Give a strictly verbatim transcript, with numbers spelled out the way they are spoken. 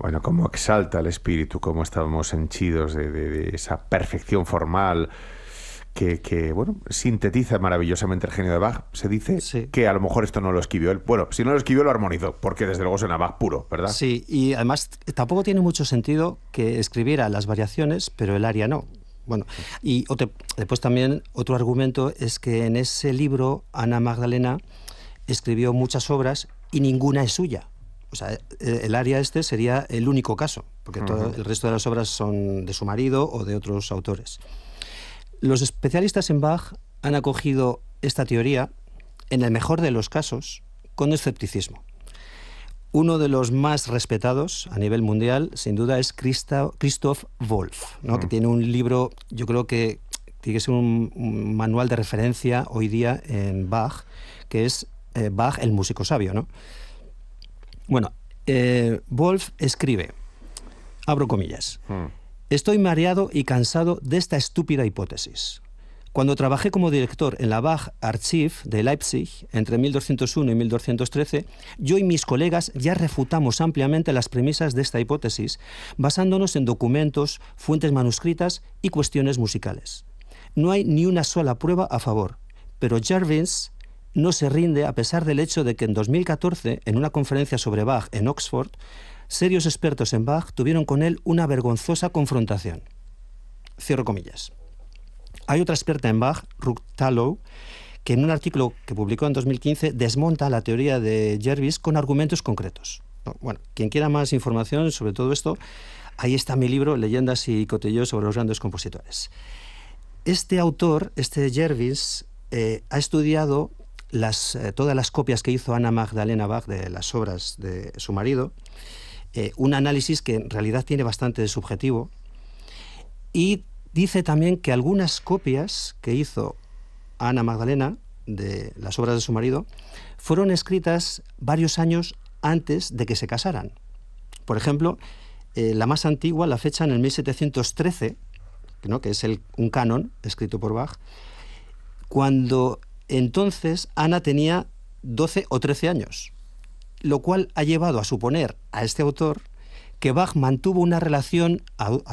Bueno, cómo exalta el espíritu, cómo estamos henchidos de, de, de esa perfección formal que, que, bueno, sintetiza maravillosamente el genio de Bach. Se dice Sí. que a lo mejor esto no lo escribió él. Bueno, si no lo escribió, lo armonizó, porque desde luego suena Bach puro, ¿verdad? Sí, y además tampoco tiene mucho sentido que escribiera las variaciones, pero el aria no. Bueno, y otro, después también otro argumento es que en ese libro Ana Magdalena escribió muchas obras y ninguna es suya. O sea, el aria este sería el único caso, porque todo Uh-huh. el resto de las obras son de su marido o de otros autores. Los especialistas en Bach han acogido esta teoría, en el mejor de los casos, con escepticismo. Uno de los más respetados a nivel mundial, sin duda, es Christa, Christoph Wolff, ¿no? uh-huh. que tiene un libro, yo creo que tiene que ser un, un manual de referencia hoy día en Bach, que es eh, Bach, el músico sabio, ¿no? Bueno, eh, Wolff escribe, abro comillas, uh-huh. estoy mareado y cansado de esta estúpida hipótesis. Cuando trabajé como director en la Bach Archive de Leipzig entre mil doscientos uno y mil doscientos trece, yo y mis colegas ya refutamos ampliamente las premisas de esta hipótesis, basándonos en documentos, fuentes manuscritas y cuestiones musicales. No hay ni una sola prueba a favor, pero Jervins no se rinde a pesar del hecho de que en dos mil catorce, en una conferencia sobre Bach en Oxford, serios expertos en Bach tuvieron con él una vergonzosa confrontación. Cierro comillas. Hay otra experta en Bach, Ruth Tallow, que en un artículo que publicó en dos mil quince desmonta la teoría de Jervis con argumentos concretos. Bueno, quien quiera más información sobre todo esto, ahí está mi libro, Leyendas y cotillos sobre los grandes compositores. Este autor, este Jervis, eh, ha estudiado las, eh, todas las copias que hizo Ana Magdalena Bach de las obras de su marido, eh, un análisis que en realidad tiene bastante subjetivo, y dice también que algunas copias que hizo Ana Magdalena de las obras de su marido fueron escritas varios años antes de que se casaran. Por ejemplo, eh, la más antigua la fecha en el mil setecientos trece, ¿no? que es el, un canon escrito por Bach, cuando entonces Ana tenía doce o trece años, lo cual ha llevado a suponer a este autor que Bach mantuvo una relación a,